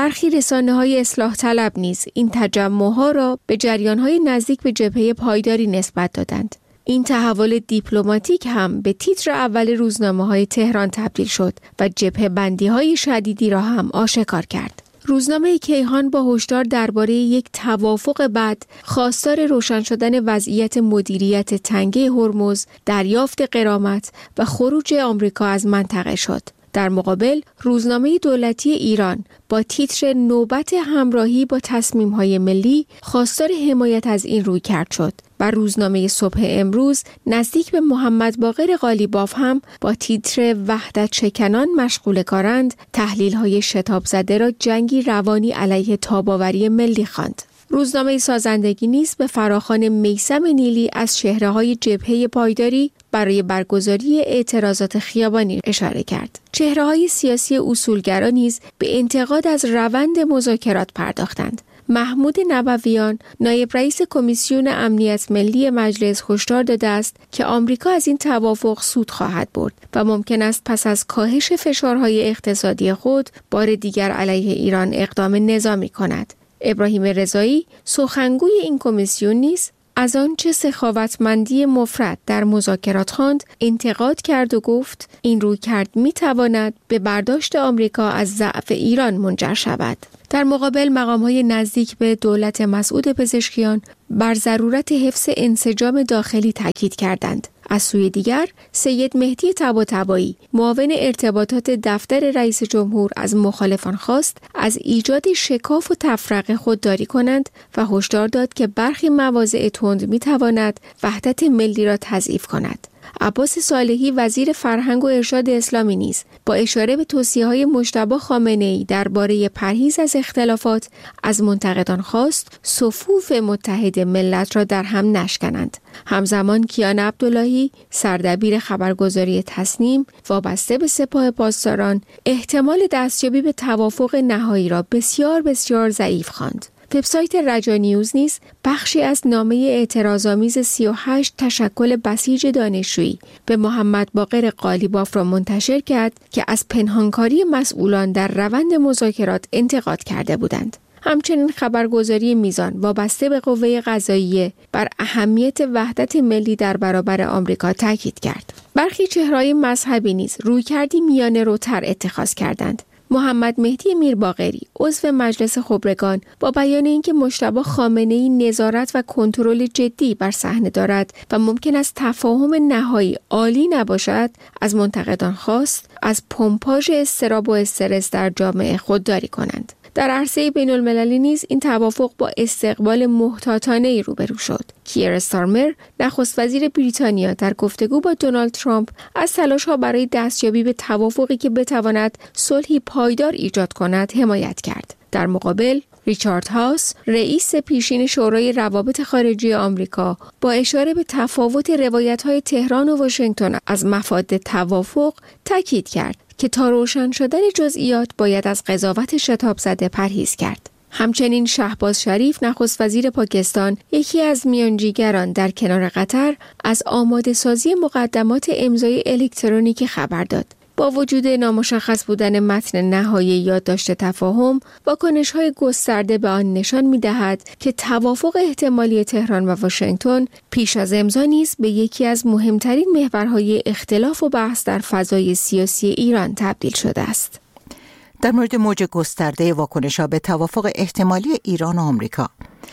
برخی رسانه‌های اصلاح طلب نیز این تجمع‌ها را به جریان‌های نزدیک به جبهه پایداری نسبت دادند. این تحول دیپلماتیک هم به تیتر اول روزنامه‌های تهران تبدیل شد و جبهه بندی‌های شدیدی را هم آشکار کرد. روزنامه کیهان با هشدار درباره یک توافق بعد، خواستار روشن شدن وضعیت مدیریت تنگه هرمز، دریافت غرامت و خروج آمریکا از منطقه شد. در مقابل، روزنامه دولتی ایران با تیتر نوبت همراهی با تصمیم‌های ملی خواستار حمایت از این رویکرد شد و روزنامه صبح امروز نزدیک به محمد باقر قالیباف هم با تیتر وحدت شکنان مشغول کارند تحلیل‌های شتاب زده را جنگی روانی علیه تاب‌آوری ملی خواند. روزنامه سازندگی نیز به فراخوان میثم نیلی از چهره‌های جبهه پایداری برای برگزاری اعتراضات خیابانی اشاره کرد. چهره‌های سیاسی اصولگرا نیز به انتقاد از روند مذاکرات پرداختند. محمود نبویان، نایب رئیس کمیسیون امنیت ملی مجلس، هشدار داده است که آمریکا از این توافق سود خواهد برد و ممکن است پس از کاهش فشارهای اقتصادی خود بار دیگر علیه ایران اقدام نظامی کند. ابراهیم رضایی، سخنگوی این کمیسیون نیز از آنچه سخاوتمندی مفرط در مذاکرات خواند انتقاد کرد و گفت این رویکرد می‌تواند به برداشت آمریکا از ضعف ایران منجر شود. در مقابل مقام‌های نزدیک به دولت مسعود پزشکیان بر ضرورت حفظ انسجام داخلی تاکید کردند. از سوی دیگر، سید مهدی طباطبایی، معاون ارتباطات دفتر رئیس جمهور، از مخالفان خواست از ایجاد شکاف و تفرقه خودداری کنند و هشدار داد که برخی مواضع تند می‌تواند وحدت ملی را تضعیف کند. عباس صالحی، وزیر فرهنگ و ارشاد اسلامی نیز با اشاره به توصیه‌های مجتبی خامنه‌ای درباره پرهیز از اختلافات از منتقدان خواست صفوف متحد ملت را در هم نشکنند. همزمان کیان عبداللهی، سردبیر خبرگزاری تصنیم وابسته به سپاه پاسداران، احتمال دستیابی به توافق نهایی را بسیار بسیار ضعیف خواند. وبسایت رجا نیوز نیز بخشی از نامه اعتراض‌آمیز 38 تشکل بسیج دانشجویی به محمد باقر قالیباف را منتشر کرد که از پنهانکاری مسئولان در روند مذاکرات انتقاد کرده بودند. همچنین خبرگزاری میزان وابسته به قوه قضاییه بر اهمیت وحدت ملی در برابر آمریکا تاکید کرد. برخی چهره‌های مذهبی نیز رویکردی میانه روتر اتخاذ کردند. محمد مهدی میرباقری، عضو مجلس خبرگان، با بیان اینکه مجتبی خامنه‌ای نظارت و کنترل جدی بر صحنه دارد و ممکن است تفاهم نهایی عالی نباشد، از منتقدان خواست از پمپاژ اضطراب و استرس در جامعه خودداری کنند. در عرصه بین‌المللی نیز این توافق با استقبال محتاطانه‌ای روبرو شد. کیر استارمر، نخست وزیر بریتانیا، در گفتگو با دونالد ترامپ از تلاش‌ها برای دستیابی به توافقی که بتواند صلحی پایدار ایجاد کند حمایت کرد. در مقابل، ریچارد هاس، رئیس پیشین شورای روابط خارجی آمریکا، با اشاره به تفاوت روایت‌های تهران و واشنگتن از مفاد توافق تاکید کرد که تا روشن شدن جزئیات باید از قضاوت شتاب زده پرهیز کرد. همچنین شهباز شریف، نخست وزیر پاکستان، یکی از میانجیگران در کنار قطر، از آماده سازی مقدمات امضای الکترونیکی خبر داد. با وجود نامشخص بودن متن نهایی یادداشت تفاهم، واکنش‌های گسترده به آن نشان می‌دهد که توافق احتمالی تهران و واشنگتن پیش از امضا نیز به یکی از مهمترین محورهای اختلاف و بحث در فضای سیاسی ایران تبدیل شده است. در مورد موج گسترده واکنش‌ها به توافق احتمالی ایران و آمریکا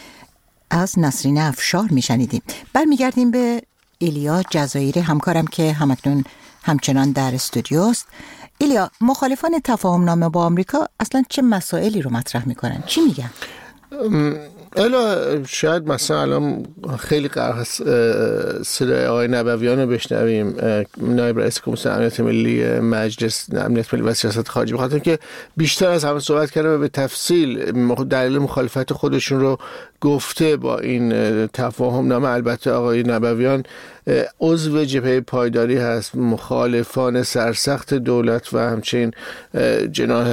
از نسرین افشار می‌شنیدیم. برمیگردیم به ایلیا جزایری، همکارم که همکنون همچنان در استودیوست. ایلیا، مخالفان تفاهم نامه با آمریکا اصلا چه مسائلی رو مطرح میکنن؟ چی میگن؟ شاید مثلا الان خیلی قرار هست صدای آقای نبویان رو بشنویم، نایب رئیس کمیسیون امنیت ملی مجلس امنیت ملی و سیاست خارجی، بخاطر که بیشتر از همه صحبت کرده و به تفصیل دلیل مخالفت خودشون رو گفته با این تفاهم نامه. البته آقای نبویان عضو جبهه پایداری هست، مخالفان سرسخت دولت و همچنین جناح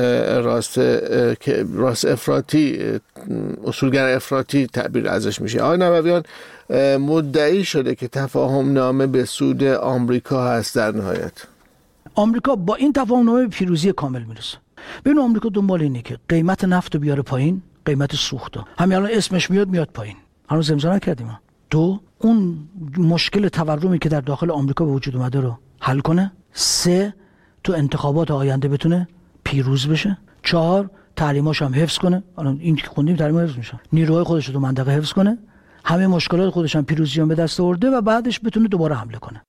راست افراطی، اصولگر افراطی تعبیر ازش میشه. آقای نبویان مدعی شده که تفاهم نامه به سود آمریکا هست. در نهایت آمریکا با این تفاهم نامه به پیروزی کامل میرسه. ببین آمریکا دنبال اینه که قیمت نفت رو بیاره پایین، قیمت سوختا همین الان اسمش میاد پایین، هنوز امضا نکردیم. دو، اون مشکل تورمی که در داخل آمریکا به وجود اومده رو حل کنه. سه، تو انتخابات آینده بتونه پیروز بشه. چهار، تعلیماش هم حفظ کنه. الان این که خوندیم تعلیم حفظ میشه. نیروهای خودش رو تو منطقه حفظ کنه. همه مشکلات خودش هم پیروزی هم به دست آورده و بعدش بتونه دوباره حمله کنه.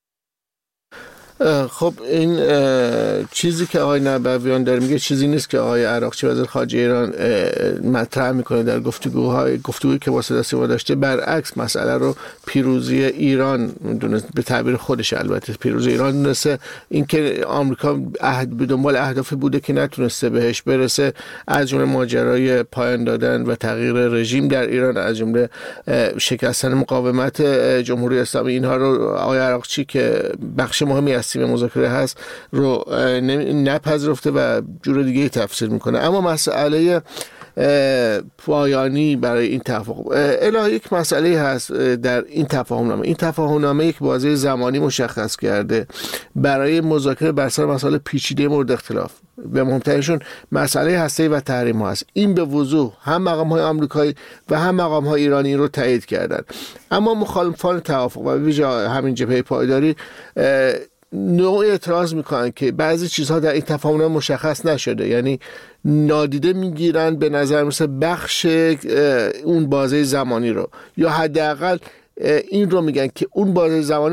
خب این چیزی که آقای نبویان داره میگه چیزی نیست که آقای عراقچی وزیر خارجه ایران مطرح میکنه در گفتگویی که با صدا سیما داشته. برعکس مسئله رو پیروزی ایران دونست، به تعبیر خودش البته پیروزی ایران دونسته. اینکه آمریکا به دنبال اهدافی بوده که نتونسته بهش برسه، از جمله ماجرای پایان دادن و تغییر رژیم در ایران، از جمله شکستن مقاومت جمهوری اسلامی، اینها رو آقای عراقچی که بخش مهمی از تیم مذاکره هست رو نپذیرفته و جور دیگه تفسیر میکنه. اما مسئله پایانی برای این توافق الهی یک مسئله هست در این تفاهمنامه. این تفاهمنامه یک بازه زمانی مشخص کرده برای مذاکره بر سر مسائل پیچیده مورد اختلاف. به مهمترینشون مسئله هسته‌ای و تحریم ها هست. این به وضوح هم مقام های آمریکایی و هم مقام های ایرانی رو تایید کردن. اما مخالفان توافق و به ویژه همین جبهه پایداری نوع اعتراض میکنن که بعضی چیزها در این تفاهمنامه مشخص نشده، یعنی نادیده میگیرن به نظر مثل بخش اون بازه زمانی رو، یا حداقل این رو میگن که اون بازه زمانی